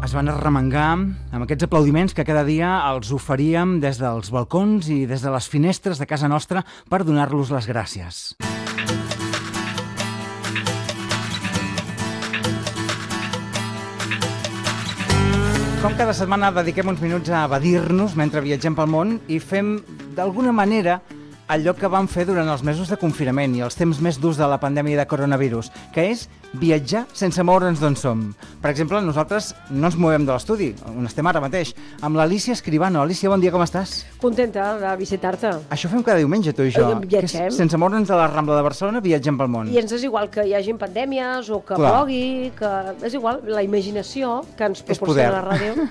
Es van arremangar amb aquests aplaudiments que cada dia els oferíem des dels balcons i des de les finestres de casa nostra per donar-los les gràcies. Com cada setmana dediquem uns minuts a evadir-nos mentre viatgem pel món i fem d'alguna manera allò que vam fer durant els mesos de confinament i els temps més durs de la pandèmia de coronavirus, que és viatjar sense moure'ns d'on som. Per exemple, nosaltres no ens movem de l'estudi, on estem ara mateix, amb l'Alícia Escribano. Alícia, bon dia, com estàs? Contenta de visitar-te. Això fem cada diumenge, tu i jo. Viatgem. Sense moure'ns de la Rambla de Barcelona, viatgem pel món. I ens és igual que hi hagi pandèmies o que plogui, que és igual, la imaginació que ens proporciona la ràdio.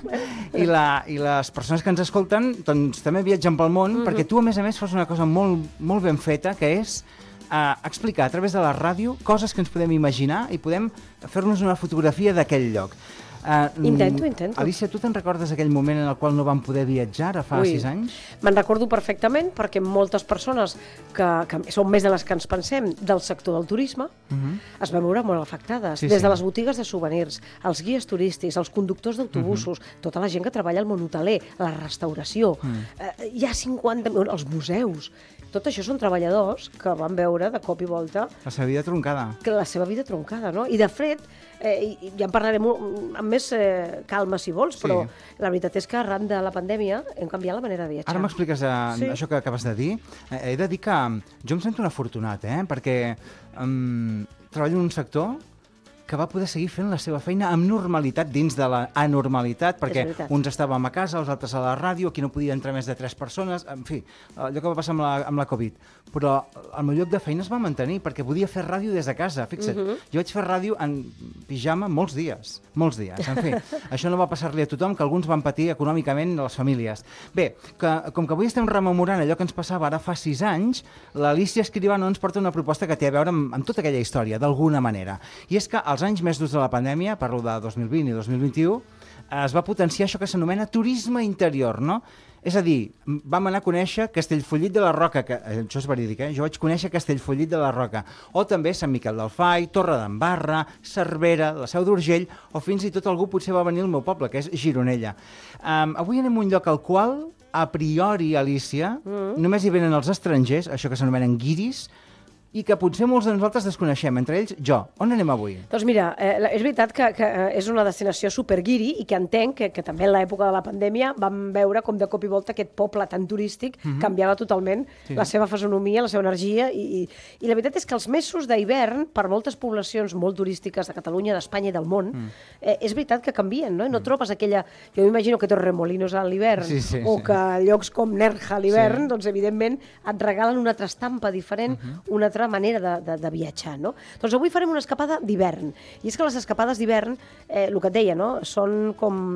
I les persones que ens escolten doncs, també viatgen pel món, perquè tu, a més, fas una cosa molt ben feta, que és explicar a través de la ràdio coses que ens podem imaginar i podem fer-nos una fotografia d'aquell lloc. Intento. Alícia, tu te'n recordes aquell moment en el qual no vam poder viatjar fa 6 anys? Me'n recordo perfectament perquè moltes persones que són més de les que ens pensem del sector del turisme es van veure molt afectades. Des de les botigues de souvenirs, els guies turístics, els conductors d'autobusos, tota la gent que treballa al món hoteler, la restauració, hi ha 50... els museus. Tot això són treballadors que van veure de cop i volta... La seva vida troncada. La seva vida troncada, no? I de fred, ja en parlarem amb més calma si vols, però la veritat és que arran de la pandèmia hem canviat la manera de viatjar. Ara m'expliques això que acabes de dir. He de dir que jo em sento un afortunat, perquè treballo en un sector que va poder seguir fent la seva feina amb normalitat dins de la anormalitat, perquè uns estàvem a casa, els altres a la ràdio, aquí no podia entrar més de 3 persones, en fi, allò que va passar amb la Covid. Però el meu lloc de feina es va mantenir, perquè podia fer ràdio des de casa, fixa't. Jo vaig fer ràdio en pijama molts dies, en fi. Això no va passar-li a tothom, que alguns van patir econòmicament les famílies. Bé, com que avui estem rememorant allò que ens passava ara fa 6 anys, l'Alícia Escribano ens porta una proposta que té a veure amb tota aquella història, d'alguna manera. I és que als anys més durs de la pandèmia, parlo de 2020 i 2021, es va potenciar això que s'anomena turisme interior, no? És a dir, vam anar a conèixer Castellfollit de la Roca, que això és verídic, jo vaig conèixer Castellfollit de la Roca, o també Sant Miquel del Fai, Torredembarra, Cervera, la Seu d'Urgell, o fins i tot algú potser va venir al meu poble, que és Gironella. Avui anem a un lloc al qual, a priori, Alícia, només hi venen els estrangers, això que s'anomenen guiris, i que potser molts de nosaltres desconeixem, entre ells jo. On anem avui? Doncs mira, és veritat que és una destinació superguiri i que entenc que també en l'època de la pandèmia vam veure com de cop i volta aquest poble tan turístic canviava totalment la seva fisonomia, la seva energia i la veritat és que els mesos d'hivern, per moltes poblacions molt turístiques de Catalunya, d'Espanya i del món, és veritat que canvien, no? No trobes aquella... Jo m'imagino que Torremolinos a l'hivern o que llocs com Nerja a l'hivern, doncs evidentment et regalen una altra estampa diferent, una altra manera de viatjar, no? Doncs avui farem una escapada d'hivern. I és que les escapades d'hivern, el que et deia, no? Són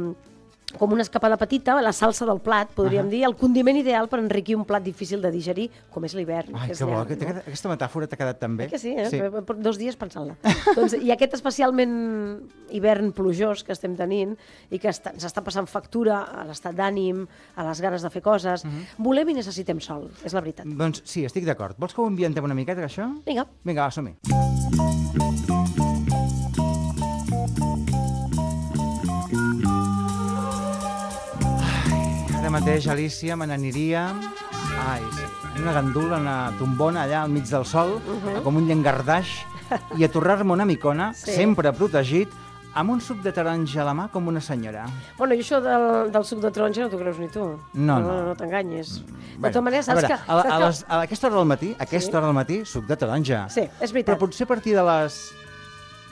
com una escapada petita, la salsa del plat, podríem dir, el condiment ideal per enriquir un plat difícil de digerir, com és l'hivern. Ai, que bo, aquesta metàfora t'ha quedat tan bé. Que sí, 2 dies pensant-la. I aquest especialment hivern plujós que estem tenint i que ens està passant factura a l'estat d'ànim, a les ganes de fer coses, volem i necessitem sol, és la veritat. Doncs sí, estic d'acord. Vols que ho ambientem una miqueta, això? Vinga. Vinga, va, som-hi. Ara mateix, Alícia, me n'aniria en una gandula, una tombona allà al mig del sol, com un llengardaix, i a torrar-me una micona, sempre protegit, amb un suc de taronja a la mà com una senyora. Bueno, i això del suc de taronja no t'ho creus ni tu. No t'enganyis. De tota manera, saps que... A aquesta hora del matí, suc de taronja. Sí, és veritat. Però potser a partir de les